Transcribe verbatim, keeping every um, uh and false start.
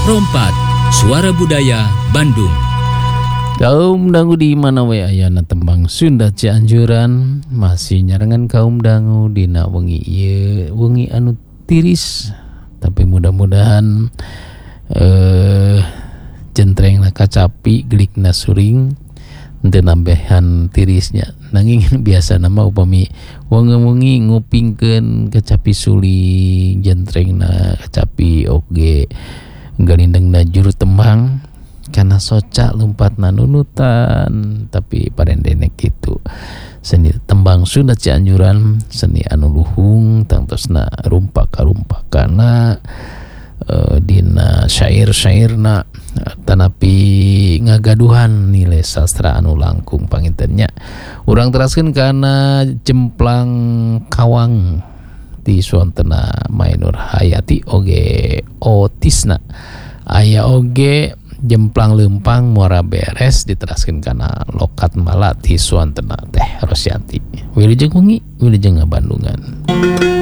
Rompat, Suara Budaya Bandung. Kaum dangu di mana we ayana tembang Sunda Cianjuran masih nyarengan kaum dangu dina wengi ieu wengi anu tiris, tapi mudah-mudahan eh jentrengna kacapi gelikna suring teu nambahan tirisnya. Nanging biasa nama upami wengi-wengi ngupingkeun kecapi suling jentrengna kacapi oge galindengna juru tembang karena soca lumpatna nunutan tapi parendenek gitu. Seni tembang Sunda Cianjuran seni anu luhung tangtosna rumpak-rumpakana uh, dina syair-syairna tanapi ngagaduhan nilai sastra anu langkung pangintennya. Urang teraskeun kana Jemplang Kawang di Suantena Mainur Hayati oge otisna aya oge Jemplang Lempang Muara Beres diteraskeun kana Lokat Mala ti Suantena Teh Rosyanti. Wilujeng wengi, wilujeng Bandungan.